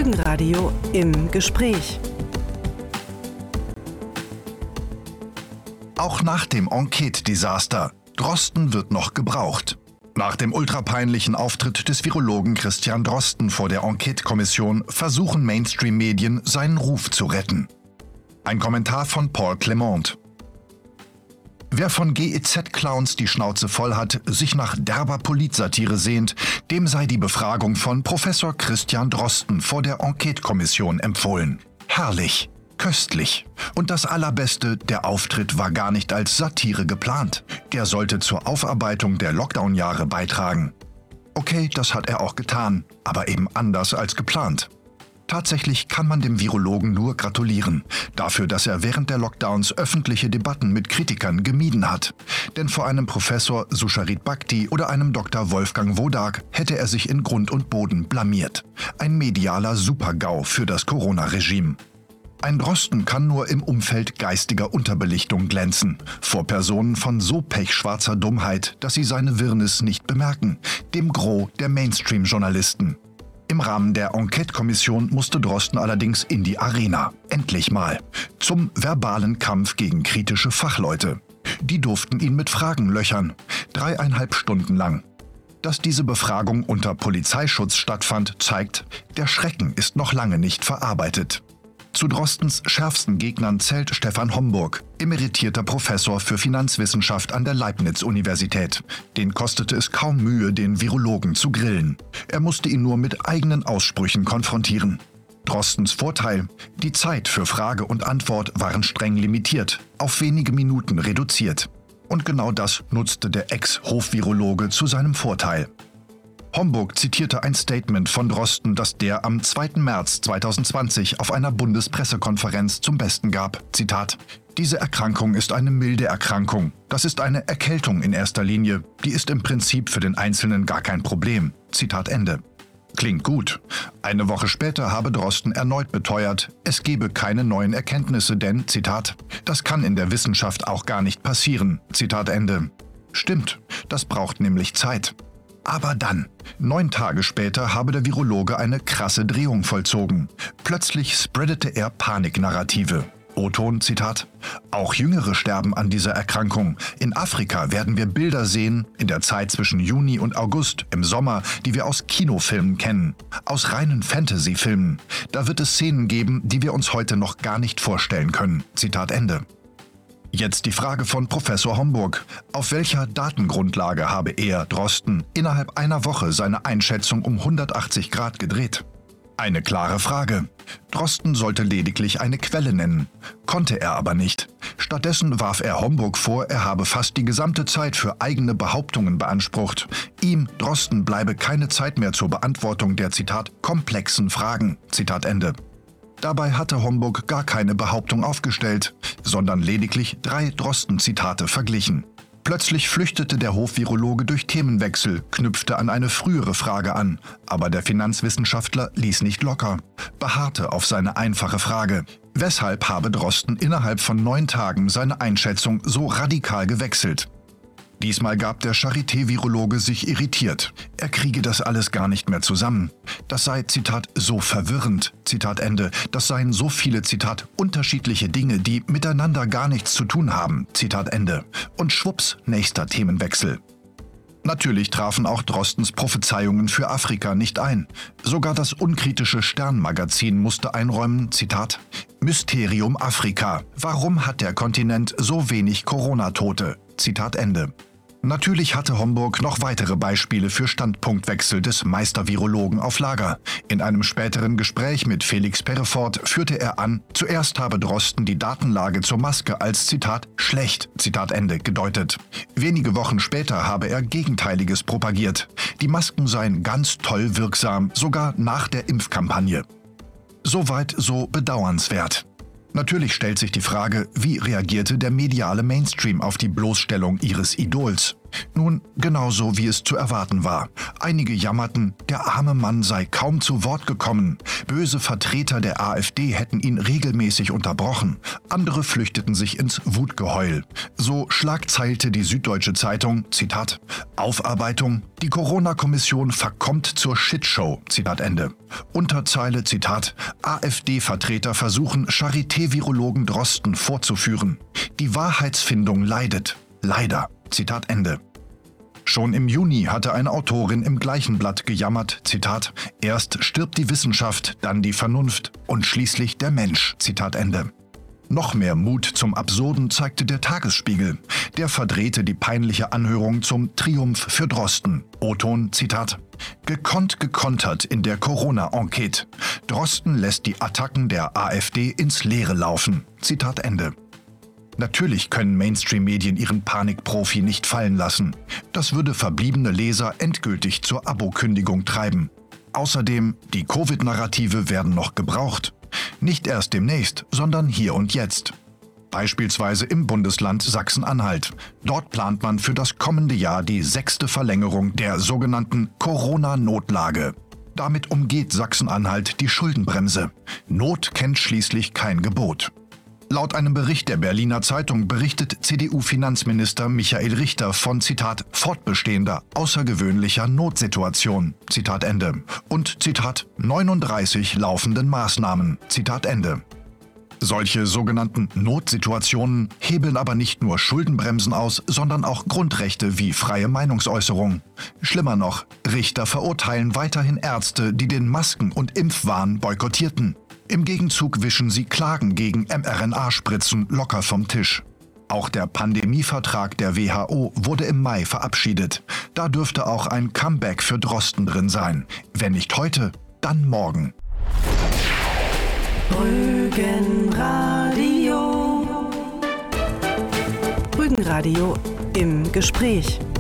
Folgenradio im Gespräch. Auch nach dem Enquete-Desaster. Drosten wird noch gebraucht. Nach dem ultrapeinlichen Auftritt des Virologen Christian Drosten vor der Enquete-Kommission versuchen Mainstream-Medien, seinen Ruf zu retten. Ein Kommentar von Paul Clement. Wer von GEZ-Clowns die Schnauze voll hat, sich nach derber Politsatire sehnt, dem sei die Befragung von Professor Christian Drosten vor der Enquete-Kommission empfohlen. Herrlich, köstlich. Und das Allerbeste, der Auftritt war gar nicht als Satire geplant. Der sollte zur Aufarbeitung der Lockdown-Jahre beitragen. Okay, das hat er auch getan, aber eben anders als geplant. Tatsächlich kann man dem Virologen nur gratulieren, dafür, dass er während der Lockdowns öffentliche Debatten mit Kritikern gemieden hat. Denn vor einem Professor Susharit Bhakti oder einem Dr. Wolfgang Wodak hätte er sich in Grund und Boden blamiert. Ein medialer Super-GAU für das Corona-Regime. Ein Drosten kann nur im Umfeld geistiger Unterbelichtung glänzen, vor Personen von so pechschwarzer Dummheit, dass sie seine Wirrnis nicht bemerken, dem Gros der Mainstream-Journalisten. Im Rahmen der Enquete-Kommission musste Drosten allerdings in die Arena. Endlich mal. Zum verbalen Kampf gegen kritische Fachleute. Die durften ihn mit Fragen löchern. 3,5 Stunden lang. Dass diese Befragung unter Polizeischutz stattfand, zeigt, der Schrecken ist noch lange nicht verarbeitet. Zu Drostens schärfsten Gegnern zählt Stefan Homburg, emeritierter Professor für Finanzwissenschaft an der Leibniz-Universität. Den kostete es kaum Mühe, den Virologen zu grillen. Er musste ihn nur mit eigenen Aussprüchen konfrontieren. Drostens Vorteil: die Zeit für Frage und Antwort waren streng limitiert, auf wenige Minuten reduziert. Und genau das nutzte der Ex-Hofvirologe zu seinem Vorteil. Homburg zitierte ein Statement von Drosten, das der am 2. März 2020 auf einer Bundespressekonferenz zum Besten gab. Zitat: Diese Erkrankung ist eine milde Erkrankung. Das ist eine Erkältung in erster Linie. Die ist im Prinzip für den Einzelnen gar kein Problem. Zitat Ende. Klingt gut. Eine Woche später habe Drosten erneut beteuert, es gebe keine neuen Erkenntnisse, denn, Zitat, das kann in der Wissenschaft auch gar nicht passieren. Zitat Ende. Stimmt, das braucht nämlich Zeit. Aber dann, 9 Tage später, habe der Virologe eine krasse Drehung vollzogen. Plötzlich spreadete er Paniknarrative. O-Ton, Zitat: Auch Jüngere sterben an dieser Erkrankung. In Afrika werden wir Bilder sehen, in der Zeit zwischen Juni und August, im Sommer, die wir aus Kinofilmen kennen. Aus reinen Fantasy-Filmen. Da wird es Szenen geben, die wir uns heute noch gar nicht vorstellen können. Zitat Ende. Jetzt die Frage von Professor Homburg. Auf welcher Datengrundlage habe er, Drosten, innerhalb einer Woche seine Einschätzung um 180 Grad gedreht? Eine klare Frage. Drosten sollte lediglich eine Quelle nennen. Konnte er aber nicht. Stattdessen warf er Homburg vor, er habe fast die gesamte Zeit für eigene Behauptungen beansprucht. Ihm, Drosten, bleibe keine Zeit mehr zur Beantwortung der, Zitat, komplexen Fragen. Zitat Ende. Dabei hatte Homburg gar keine Behauptung aufgestellt, sondern lediglich 3 Drosten-Zitate verglichen. Plötzlich flüchtete der Hofvirologe durch Themenwechsel, knüpfte an eine frühere Frage an, aber der Finanzwissenschaftler ließ nicht locker, beharrte auf seine einfache Frage: Weshalb habe Drosten innerhalb von 9 Tagen seine Einschätzung so radikal gewechselt? Diesmal gab der Charité-Virologe sich irritiert. Er kriege das alles gar nicht mehr zusammen. Das sei, Zitat, so verwirrend, Zitat Ende. Das seien so viele, Zitat, unterschiedliche Dinge, die miteinander gar nichts zu tun haben, Zitat Ende. Und schwupps, nächster Themenwechsel. Natürlich trafen auch Drostens Prophezeiungen für Afrika nicht ein. Sogar das unkritische Stern-Magazin musste einräumen, Zitat, Mysterium Afrika. Warum hat der Kontinent so wenig Corona-Tote? Zitat Ende. Natürlich hatte Homburg noch weitere Beispiele für Standpunktwechsel des Meistervirologen auf Lager. In einem späteren Gespräch mit Felix Perrefort führte er an, zuerst habe Drosten die Datenlage zur Maske als, Zitat, schlecht, Zitat Ende, gedeutet. Wenige Wochen später habe er Gegenteiliges propagiert. Die Masken seien ganz toll wirksam, sogar nach der Impfkampagne. Soweit so bedauernswert. Natürlich stellt sich die Frage, wie reagierte der mediale Mainstream auf die Bloßstellung ihres Idols? Nun, genauso wie es zu erwarten war. Einige jammerten, der arme Mann sei kaum zu Wort gekommen. Böse Vertreter der AfD hätten ihn regelmäßig unterbrochen. Andere flüchteten sich ins Wutgeheul. So schlagzeilte die Süddeutsche Zeitung, Zitat, Aufarbeitung, die Corona-Kommission verkommt zur Shitshow, Zitat Ende. Unterzeile, Zitat, AfD-Vertreter versuchen, Charité-Virologen Drosten vorzuführen. Die Wahrheitsfindung leidet. Leider. Zitat Ende. Schon im Juni hatte eine Autorin im gleichen Blatt gejammert, Zitat, erst stirbt die Wissenschaft, dann die Vernunft und schließlich der Mensch, Zitat Ende. Noch mehr Mut zum Absurden zeigte der Tagesspiegel. Der verdrehte die peinliche Anhörung zum Triumph für Drosten. O-Ton, Zitat, gekonnt gekontert in der Corona-Enquete. Drosten lässt die Attacken der AfD ins Leere laufen. Zitat Ende. Natürlich können Mainstream-Medien ihren Panikprofi nicht fallen lassen. Das würde verbliebene Leser endgültig zur Abokündigung treiben. Außerdem, die Covid-Narrative werden noch gebraucht. Nicht erst demnächst, sondern hier und jetzt. Beispielsweise im Bundesland Sachsen-Anhalt. Dort plant man für das kommende Jahr die 6. Verlängerung der sogenannten Corona-Notlage. Damit umgeht Sachsen-Anhalt die Schuldenbremse. Not kennt schließlich kein Gebot. Laut einem Bericht der Berliner Zeitung berichtet CDU-Finanzminister Michael Richter von, Zitat, fortbestehender, außergewöhnlicher Notsituation, Zitat Ende, und, Zitat, 39 laufenden Maßnahmen, Zitat Ende. Solche sogenannten Notsituationen hebeln aber nicht nur Schuldenbremsen aus, sondern auch Grundrechte wie freie Meinungsäußerung. Schlimmer noch, Richter verurteilen weiterhin Ärzte, die den Masken- und Impfwahn boykottierten. Im Gegenzug wischen sie Klagen gegen mRNA-Spritzen locker vom Tisch. Auch der Pandemievertrag der WHO wurde im Mai verabschiedet. Da dürfte auch ein Comeback für Drosten drin sein. Wenn nicht heute, dann morgen. Rügenradio. Rügenradio im Gespräch.